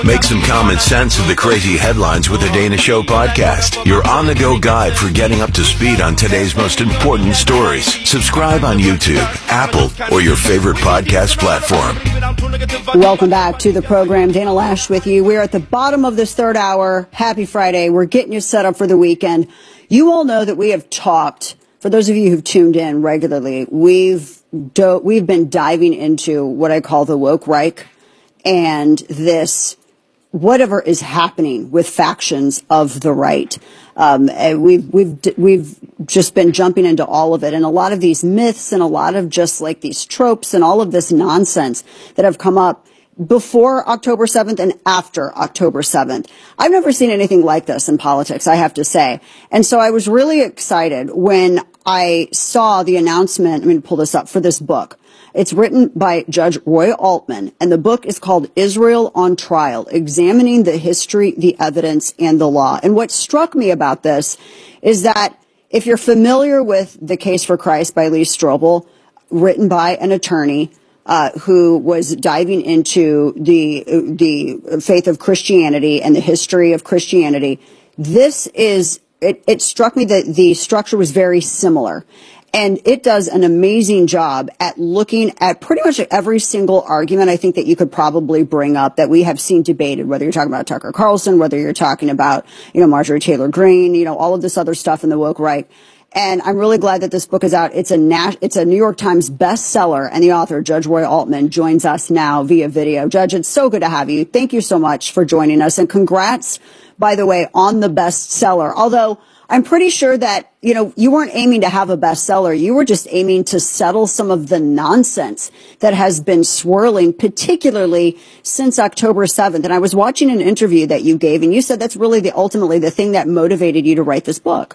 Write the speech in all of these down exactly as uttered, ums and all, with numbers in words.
Make some common sense of the crazy headlines with the Dana Show podcast. Your on-the-go guide for getting up to speed on today's most important stories. Subscribe on YouTube, Apple, or your favorite podcast platform. Welcome back to the program. Dana Loesch with you. We're at the bottom of this third hour. Happy Friday. We're getting you set up for the weekend. You all know that we have talked, for those of you who've tuned in regularly, we've do- we've been diving into what I call the woke Reich and this whatever is happening with factions of the right. Um, and we've, we've, we've just been jumping into all of it, and a lot of these myths and a lot of just like these tropes and all of this nonsense that have come up before October seventh and after October seventh. I've never seen anything like this in politics, I have to say. And so I was really excited when I saw the announcement. I'm going to pull this up for this book. It's written by Judge Roy Altman, and the book is called Israel on Trial, Examining the History, the Evidence, and the Law. And what struck me about this is that if you're familiar with The Case for Christ by Lee Strobel, written by an attorney uh, who was diving into the the faith of Christianity and the history of Christianity, this is, it, it struck me that the structure was very similar. And it does an amazing job at looking at pretty much every single argument I think that you could probably bring up that we have seen debated, whether you're talking about Tucker Carlson, whether you're talking about, you know, Marjorie Taylor Greene, you know, all of this other stuff in the woke right. And I'm really glad that this book is out. It's a Nash, it's a New York Times bestseller, and the author, Judge Roy Altman, joins us now via video. Judge, it's so good to have you. Thank you so much for joining us, and congrats, by the way, on the bestseller. Although I'm pretty sure that, you know, you weren't aiming to have a bestseller. You were just aiming to settle some of the nonsense that has been swirling, particularly since October seventh. And I was watching an interview that you gave, and you said that's really the ultimately the thing that motivated you to write this book.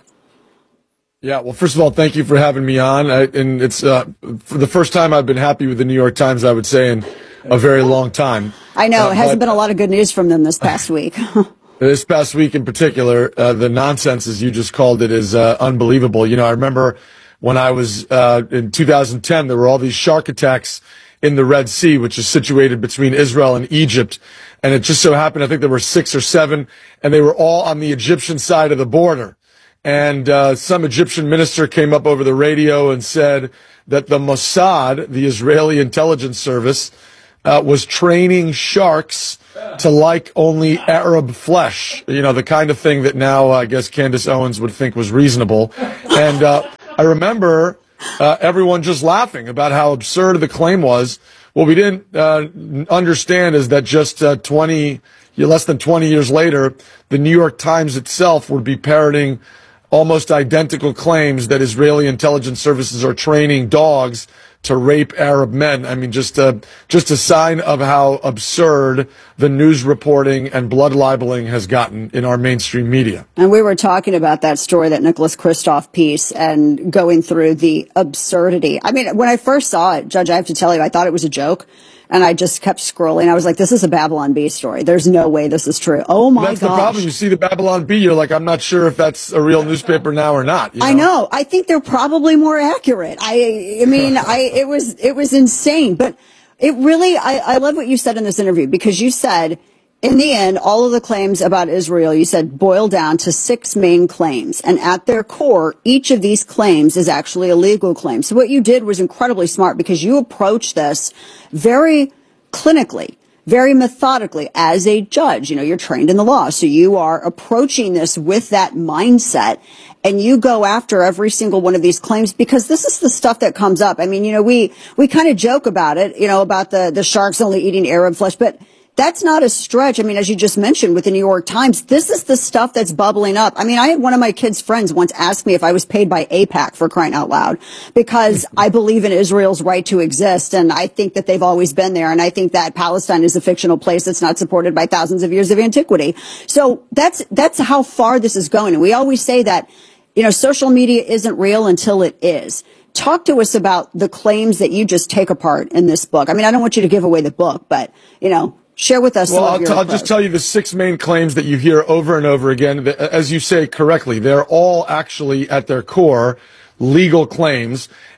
Yeah, well, first of all, thank you for having me on. I, and it's uh, for the first time I've been happy with the New York Times, I would say, in a very long time. I know. Uh, it hasn't but, been a lot of good news from them this past week. This past week in particular, uh, the nonsense, as you just called it, is uh, unbelievable. You know, I remember when I was uh, in two thousand ten, there were all these shark attacks in the Red Sea, which is situated between Israel and Egypt. And it just so happened, I think there were six or seven, and they were all on the Egyptian side of the border. And uh, some Egyptian minister came up over the radio and said that the Mossad, the Israeli intelligence service, uh, was training sharks to like only Arab flesh, you know, the kind of thing that now uh, I guess Candace Owens would think was reasonable. And uh, I remember uh, everyone just laughing about how absurd the claim was. What we didn't uh, understand is that just uh, twenty, less than twenty years later, the New York Times itself would be parroting almost identical claims that Israeli intelligence services are training dogs to rape Arab men. I mean, just a, just a sign of how absurd the news reporting and blood libeling has gotten in our mainstream media. And we were talking about that story, that Nicholas Kristof piece, and going through the absurdity. I mean, when I first saw it, Judge, I have to tell you, I thought it was a joke. And I just kept scrolling. I was like, this is a Babylon Bee story. There's no way this is true. Oh, my gosh. That's the problem. You see the Babylon Bee, you're like, I'm not sure if that's a real newspaper now or not. You know? I know. I think they're probably more accurate. I I mean, I it was it was insane. But it really, I, I love what you said in this interview, because you said, in the end, all of the claims about Israel, you said, boil down to six main claims. And at their core, each of these claims is actually a legal claim. So what you did was incredibly smart, because you approached this very clinically, very methodically as a judge. You know, you're trained in the law. So you are approaching this with that mindset, and you go after every single one of these claims, because this is the stuff that comes up. I mean, you know, we, we kind of joke about it, you know, about the, the sharks only eating Arab flesh, but that's not a stretch. I mean, as you just mentioned with the New York Times, this is the stuff that's bubbling up. I mean, I had one of my kids' friends once ask me if I was paid by AIPAC, for crying out loud, because I believe in Israel's right to exist. And I think that they've always been there. And I think that Palestine is a fictional place that's not supported by thousands of years of antiquity. So that's, that's how far this is going. And we always say that, you know, social media isn't real until it is. Talk to us about the claims that you just take apart in this book. I mean, I don't want you to give away the book, but, you know, share with us. Well, some I'll, of your t- I'll just tell you the six main claims that you hear over and over again. As you say correctly, they're all actually at their core legal claims.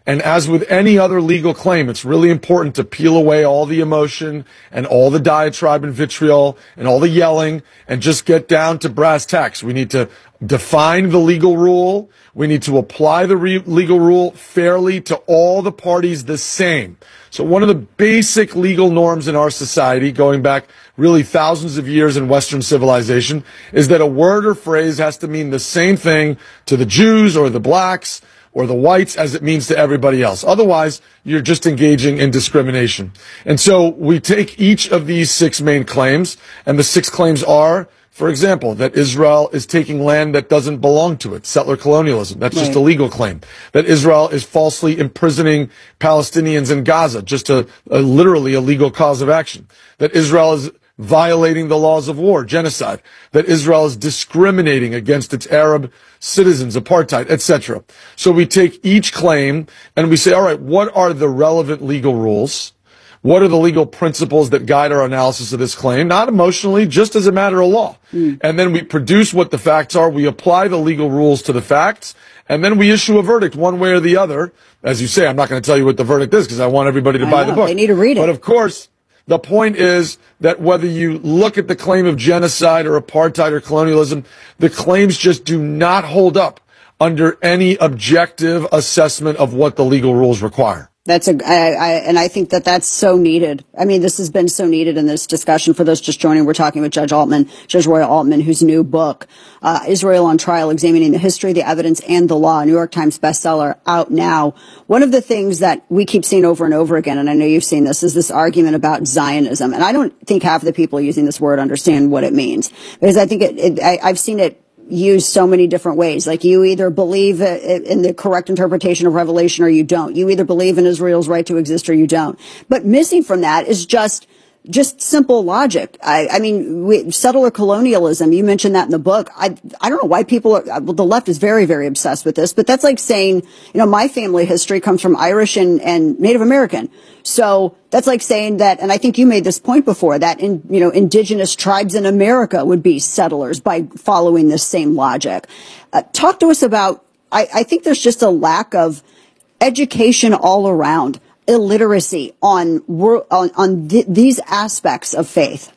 And as with any other legal claim, it's really important to peel away all the emotion and all the diatribe and vitriol and all the yelling and just get down to brass tacks. We need to define the legal rule. We need to apply the re- legal rule fairly to all the parties the same. So one of the basic legal norms in our society, going back really thousands of years in Western civilization, is that a word or phrase has to mean the same thing to the Jews or the blacks or the whites as it means to everybody else. Otherwise, you're just engaging in discrimination. And so we take each of these six main claims, and the six claims are, for example, that Israel is taking land that doesn't belong to it, settler colonialism. That's right. Just a legal claim. That Israel is falsely imprisoning Palestinians in Gaza, just a, a literally a legal cause of action. That Israel is violating the laws of war, genocide. That Israel is discriminating against its Arab citizens, apartheid, et cetera. So we take each claim and we say, all right, what are the relevant legal rules? What are the legal principles that guide our analysis of this claim? Not emotionally, just as a matter of law. Mm. And then we produce what the facts are. We apply the legal rules to the facts. And then we issue a verdict one way or the other. As you say, I'm not going to tell you what the verdict is because I want everybody to I buy know, the book. They need to read it. But of course, the point is that whether you look at the claim of genocide or apartheid or colonialism, the claims just do not hold up under any objective assessment of what the legal rules require. That's a, I, I, and I think that that's so needed. I mean, this has been so needed in this discussion. For those just joining, we're talking with Judge Altman, Judge Roy Altman, whose new book, uh, Israel on Trial, Examining the History, the Evidence, and the Law, New York Times bestseller, out now. One of the things that we keep seeing over and over again, and I know you've seen this, is this argument about Zionism. And I don't think half the people using this word understand what it means, because I think it, it I, I've seen it used so many different ways. Like, you either believe in the correct interpretation of Revelation or you don't. You either believe in Israel's right to exist or you don't. But missing from that is just just simple logic. I, I mean, we, settler colonialism, you mentioned that in the book. I I don't know why people are, well, the left is very, very obsessed with this, but that's like saying, you know, my family history comes from Irish and, and Native American. So that's like saying that, and I think you made this point before, that in, you know, indigenous tribes in America would be settlers by following this same logic. Uh, talk to us about, I, I think there's just a lack of education all around, illiteracy on on, on th- these aspects of faith.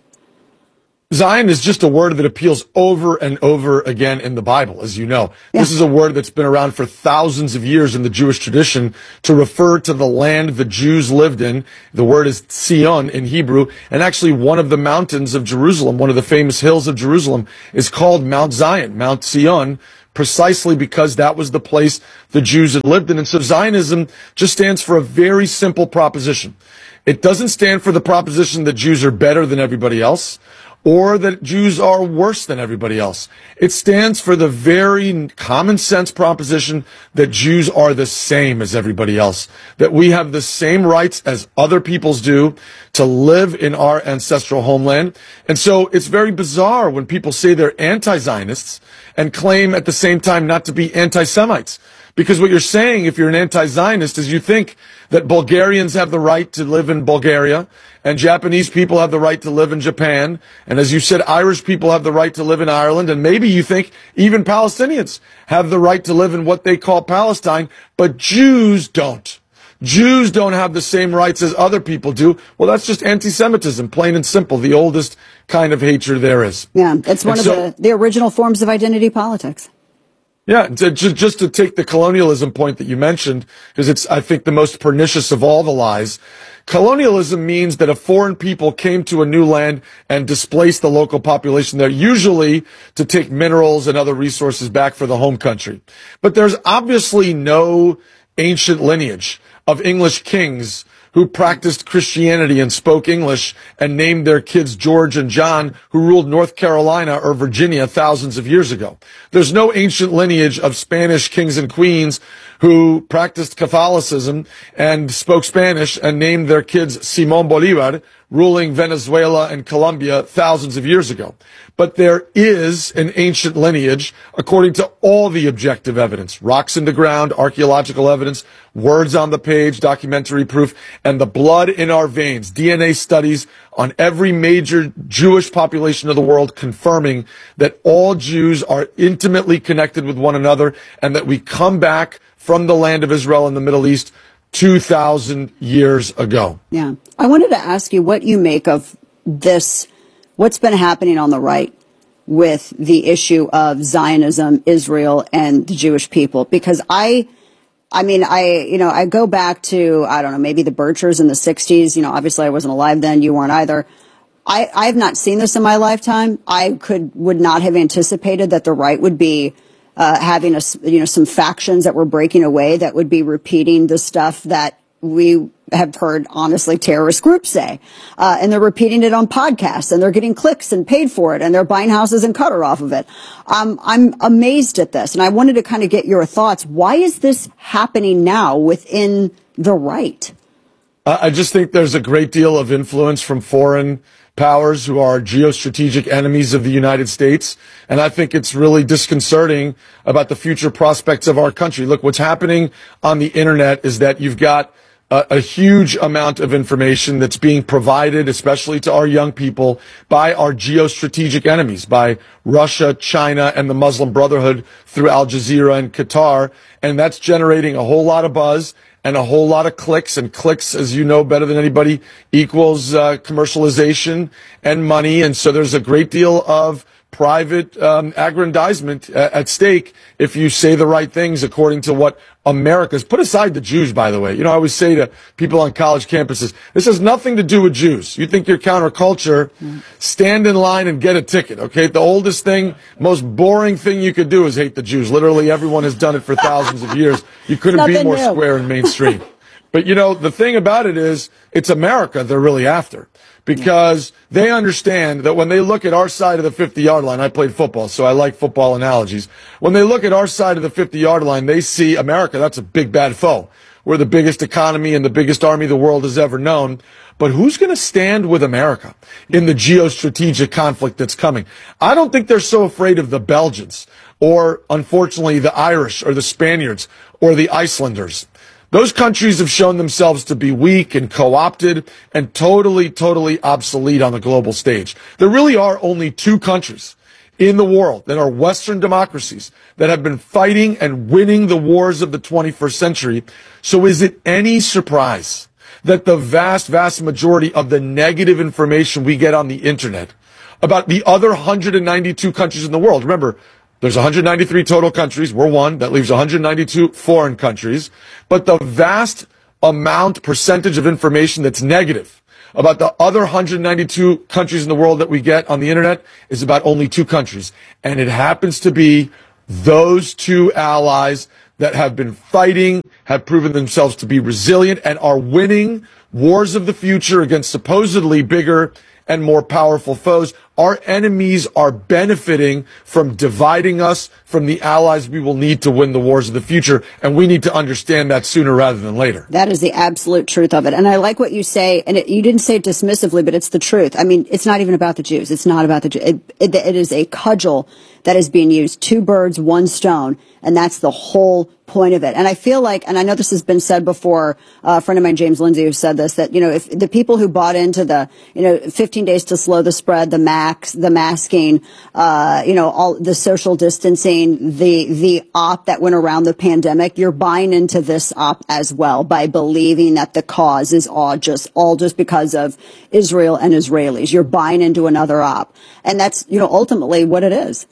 Zion is just a word that appeals over and over again in the Bible, as you know. Yeah. This is a word that's been around for thousands of years in the Jewish tradition to refer to the land the Jews lived in. The word is Zion in Hebrew, and actually one of the mountains of Jerusalem, one of the famous hills of Jerusalem, is called Mount Zion, Mount Zion, precisely because that was the place the Jews had lived in. And so Zionism just stands for a very simple proposition. It doesn't stand for the proposition that Jews are better than everybody else, or that Jews are worse than everybody else. It stands for the very common sense proposition that Jews are the same as everybody else, that we have the same rights as other peoples do to live in our ancestral homeland. And so it's very bizarre when people say they're anti-Zionists and claim at the same time not to be anti-Semites. Because what you're saying, if you're an anti-Zionist, is you think that Bulgarians have the right to live in Bulgaria, and Japanese people have the right to live in Japan, and as you said, Irish people have the right to live in Ireland, and maybe you think even Palestinians have the right to live in what they call Palestine, but Jews don't. Jews don't have the same rights as other people do. Well, that's just anti-Semitism, plain and simple, the oldest kind of hatred there is. Yeah, it's one and of so, the, the original forms of identity politics. Yeah, to, just to take the colonialism point that you mentioned, because it's, I think, the most pernicious of all the lies. Colonialism means that a foreign people came to a new land and displaced the local population there, usually to take minerals and other resources back for the home country. But there's obviously no ancient lineage of English kings who practiced Christianity and spoke English and named their kids George and John, who ruled North Carolina or Virginia thousands of years ago. There's no ancient lineage of Spanish kings and queens who practiced Catholicism and spoke Spanish and named their kids Simón Bolívar, ruling Venezuela and Colombia thousands of years ago. But there is an ancient lineage, according to all the objective evidence, rocks in the ground, archaeological evidence, words on the page, documentary proof, and the blood in our veins, D N A studies on every major Jewish population of the world, confirming that all Jews are intimately connected with one another and that we come back from the land of Israel in the Middle East two thousand years ago. Yeah. I wanted to ask you what you make of this, what's been happening on the right with the issue of Zionism, Israel, and the Jewish people, because I, I mean, I, you know, I go back to, I don't know, maybe the Birchers in the sixties. You know, obviously I wasn't alive then. You weren't either. I, I have not seen this in my lifetime. I could, would not have anticipated that the right would be uh, having a, you know, some factions that were breaking away that would be repeating the stuff that we have heard, honestly, terrorist groups say. Uh, and they're repeating it on podcasts, and they're getting clicks and paid for it, and they're buying houses in Qatar off of it. Um, I'm amazed at this, and I wanted to kind of get your thoughts. Why is this happening now within the right? Uh, I just think there's a great deal of influence from foreign powers who are geostrategic enemies of the United States. And I think it's really disconcerting about the future prospects of our country. Look, what's happening on the internet is that you've got a, a huge amount of information that's being provided, especially to our young people, by our geostrategic enemies, by Russia, China, and the Muslim Brotherhood through Al Jazeera and Qatar. And that's generating a whole lot of buzz and a whole lot of clicks, and clicks, as you know better than anybody, equals uh, commercialization and money. And so there's a great deal of private um, aggrandizement uh, at stake if you say the right things according to what America's. Put aside the Jews, by the way. You know, I always say to people on college campuses, this has nothing to do with Jews. You think you're counterculture, mm. stand in line and get a ticket, okay? The oldest thing, most boring thing you could do is hate the Jews. Literally everyone has done it for thousands of years. You couldn't be more new. Square and mainstream. But, you know, the thing about it is it's America they're really after, because they understand that when they look at our side of the fifty-yard line, I played football, so I like football analogies. When they look at our side of the fifty-yard line, they see America. That's a big, bad foe. We're the biggest economy and the biggest army the world has ever known. But who's going to stand with America in the geostrategic conflict that's coming? I don't think they're so afraid of the Belgians or, unfortunately, the Irish or the Spaniards or the Icelanders. Those countries have shown themselves to be weak and co-opted and totally, totally obsolete on the global stage. There really are only two countries in the world that are Western democracies that have been fighting and winning the wars of the twenty-first century. So is it any surprise that the vast, vast majority of the negative information we get on the internet about the other one hundred ninety-two countries in the world, remember, there's one hundred ninety-three total countries. We're one. That leaves one hundred ninety-two foreign countries. But the vast amount, percentage of information that's negative about the other one hundred ninety-two countries in the world that we get on the internet is about only two countries. And it happens to be those two allies that have been fighting, have proven themselves to be resilient, and are winning wars of the future against supposedly bigger and more powerful foes. Our enemies are benefiting from dividing us from the allies we will need to win the wars of the future, and we need to understand that sooner rather than later. That is the absolute truth of it. And I like what you say, and it, you didn't say it dismissively, but it's the truth. I mean, it's not even about the Jews. It's not about the Jews. It, it, it is a cudgel that is being used. Two birds, one stone, and that's the whole point of it. And I feel like, and I know this has been said before, uh, a friend of mine, James Lindsay, who said this, that, you know, if the people who bought into the, you know, fifteen days to slow the spread, the max, the masking, uh, you know, all the social distancing, the, the op that went around the pandemic, you're buying into this op as well by believing that the cause is all just, all just because of Israel and Israelis. You're buying into another op. And that's, you know, ultimately what it is.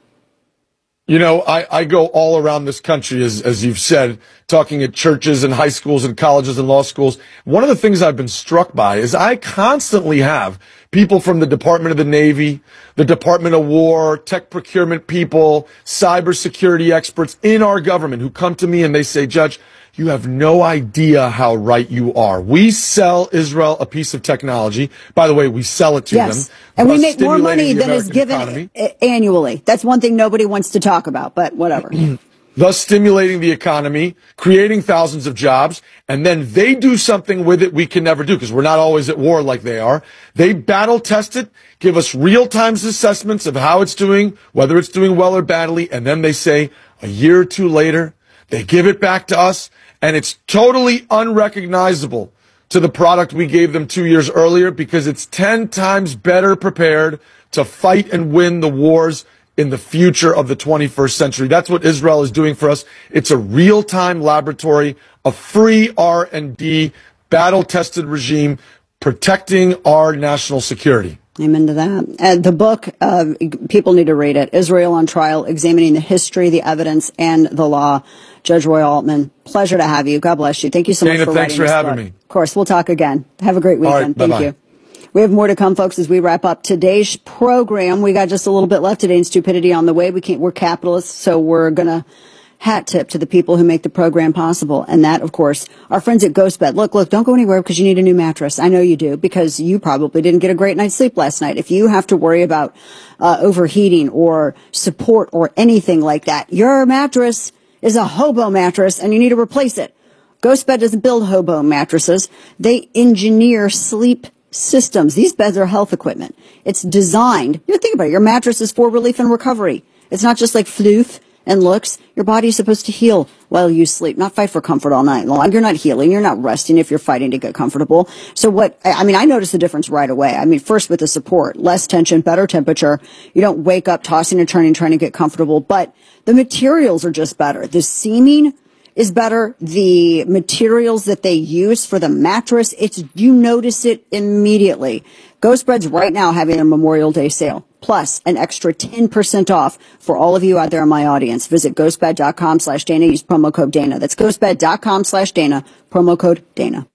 You know, I, I go all around this country, as, as you've said, talking at churches and high schools and colleges and law schools. One of the things I've been struck by is I constantly have people from the Department of the Navy, the Department of War, tech procurement people, cybersecurity experts in our government who come to me and they say, Judge, you have no idea how right you are. We sell Israel a piece of technology. By the way, we sell it to yes. them. And we make more money than is given economy. annually. That's one thing nobody wants to talk about, but whatever. Thus stimulating the economy, creating thousands of jobs, and then they do something with it we can never do because we're not always at war like they are. They battle test it, give us real-time assessments of how it's doing, whether it's doing well or badly, and then they say a year or two later, they give it back to us, and it's totally unrecognizable to the product we gave them two years earlier because it's ten times better prepared to fight and win the wars in the future of the twenty-first century. That's what Israel is doing for us. It's a real-time laboratory, a free R and D, battle-tested regime protecting our national security. Amen to that. And the book, uh, people need to read it. Israel on Trial, Examining the History, the Evidence, and the Law. Judge Roy Altman, pleasure to have you. God bless you. Thank you so Dana, much for thanks writing for this having book. me. Of course, we'll talk again. Have a great weekend. All right, Thank bye-bye. you. We have more to come, folks, as we wrap up today's program. We got just a little bit left today in stupidity on the way. We can't, we're capitalists, so we're going to hat tip to the people who make the program possible. And that, of course, our friends at GhostBed. Look, look, don't go anywhere because you need a new mattress. I know you do, because you probably didn't get a great night's sleep last night. If you have to worry about uh, overheating or support or anything like that, your mattress is a hobo mattress and you need to replace it. GhostBed doesn't build hobo mattresses. They engineer sleep systems. These beds are health equipment. It's designed. You know, think about it. Your mattress is for relief and recovery. It's not just like floof and looks. Your body is supposed to heal while you sleep, not fight for comfort all night long. You're not healing. You're not resting if you're fighting to get comfortable. So what, I mean, I noticed the difference right away. I mean, first with the support, less tension, better temperature. You don't wake up tossing and turning, trying to get comfortable, but the materials are just better. The seaming is better. The materials that they use for the mattress, it's, you notice it immediately. GhostBed's right now having a Memorial Day sale, plus an extra ten percent off for all of you out there in my audience. Visit ghostbed.com slash Dana. Use promo code Dana. That's ghostbed.com slash Dana. Promo code Dana.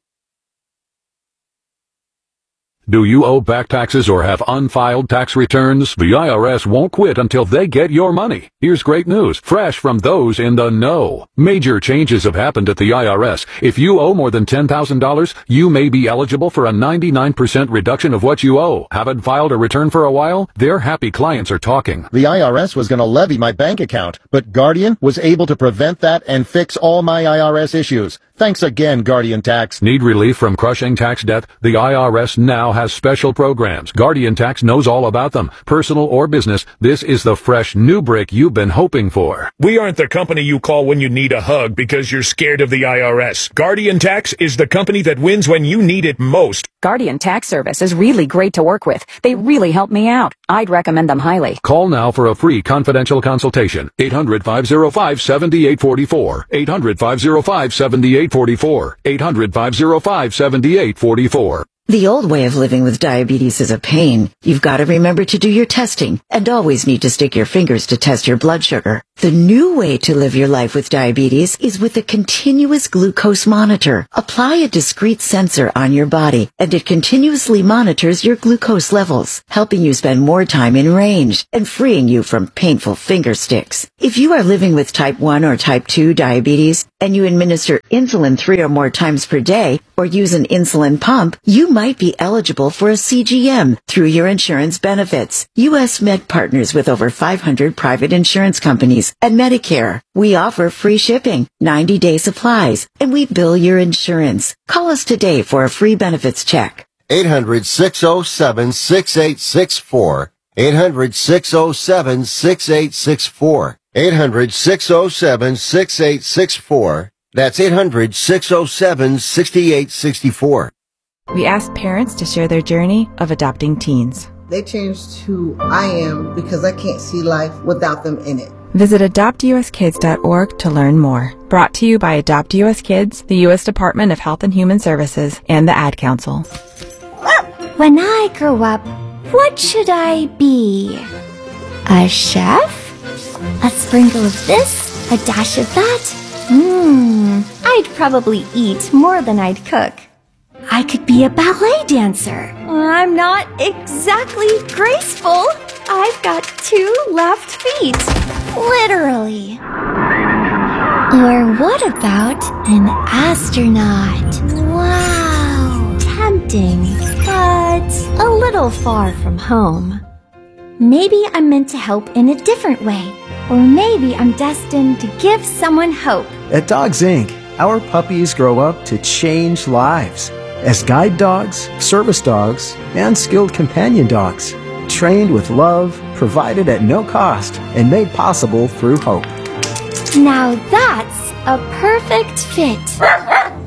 Do you owe back taxes or have unfiled tax returns? The I R S won't quit until they get your money. Here's great news, fresh from those in the know. Major changes have happened at the I R S. If you owe more than ten thousand dollars, you may be eligible for a ninety-nine percent reduction of what you owe. Haven't filed a return for a while? Their happy clients are talking. The I R S was going to levy my bank account, but Guardian was able to prevent that and fix all my I R S issues. Thanks again, Guardian Tax. Need relief from crushing tax debt? The I R S now has special programs. Guardian Tax knows all about them. Personal or business, this is the fresh new break you've been hoping for. We aren't the company you call when you need a hug because you're scared of the I R S. Guardian Tax is the company that wins when you need it most. Guardian Tax Service is really great to work with. They really help me out. I'd recommend them highly. Call now for a free confidential consultation. eight hundred, five oh five, seven eight four four. eight hundred, five oh five, seven eight four four. eight hundred, five oh five, seven eight four four. The old way of living with diabetes is a pain. You've got to remember to do your testing and always need to stick your fingers to test your blood sugar. The new way to live your life with diabetes is with a continuous glucose monitor. Apply a discrete sensor on your body and it continuously monitors your glucose levels, helping you spend more time in range and freeing you from painful finger sticks. If you are living with type one or type two diabetes and you administer insulin three or more times per day or use an insulin pump, you might be eligible for a C G M through your insurance benefits. U S Med partners with over five hundred private insurance companies and Medicare. We offer free shipping, ninety day supplies, and we bill your insurance. Call us today for a free benefits check. eight hundred, six oh seven, six eight six four. eight hundred, six oh seven, six eight six four. eight hundred, six oh seven, six eight six four. That's eight hundred, six oh seven, six eight six four. We asked parents to share their journey of adopting teens. They changed who I am because I can't see life without them in it. Visit adopt u s kids dot org to learn more. Brought to you by Adopt U S Kids, the U S Department of Health and Human Services, and the Ad Council. When I grow up, what should I be? A chef? A sprinkle of this? A dash of that? Mmm, I'd probably eat more than I'd cook. I could be a ballet dancer. I'm not exactly graceful. I've got two left feet. Literally. Or what about an astronaut? Wow. Tempting, but a little far from home. Maybe I'm meant to help in a different way. Or maybe I'm destined to give someone hope. At Dogs Incorporated, our puppies grow up to change lives as guide dogs, service dogs, and skilled companion dogs, trained with love, provided at no cost, and made possible through hope. Now that's a perfect fit.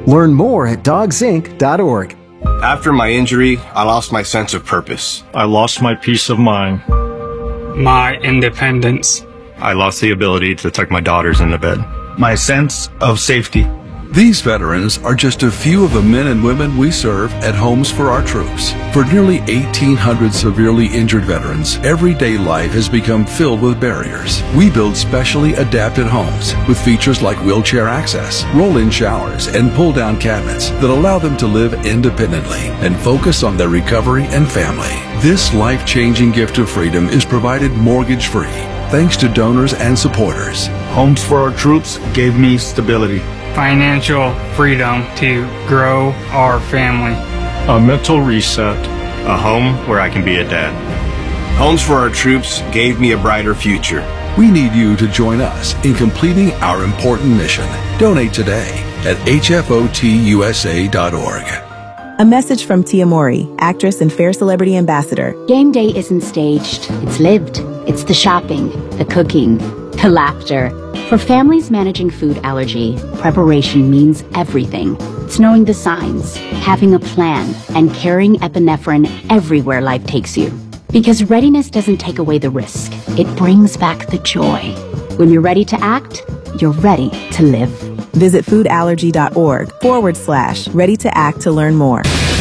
Learn more at dogs inc dot org. After my injury, I lost my sense of purpose. I lost my peace of mind. My independence. I lost the ability to tuck my daughters into bed. My sense of safety. These veterans are just a few of the men and women we serve at Homes for Our Troops. For nearly eighteen hundred severely injured veterans, everyday life has become filled with barriers. We build specially adapted homes with features like wheelchair access, roll-in showers, and pull-down cabinets that allow them to live independently and focus on their recovery and family. This life-changing gift of freedom is provided mortgage-free, thanks to donors and supporters. Homes for Our Troops gave me stability. Financial freedom to grow our family. A mental reset. A home where I can be a dad. Homes for Our Troops gave me a brighter future. We need you to join us in completing our important mission. Donate today at H F O T U S A dot org. A message from Tia Mori, actress and Fair Celebrity Ambassador. Game day isn't staged. It's lived. It's the shopping, the cooking, the laughter. For families managing food allergy, preparation means everything. It's knowing the signs, having a plan, and carrying epinephrine everywhere life takes you. Because readiness doesn't take away the risk. It brings back the joy. When you're ready to act, you're ready to live. Visit foodallergy.org forward slash ready to act to learn more.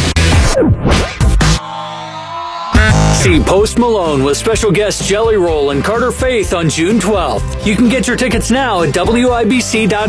See Post Malone with special guest Jelly Roll and Carter Faith on June twelfth. You can get your tickets now at W I B C dot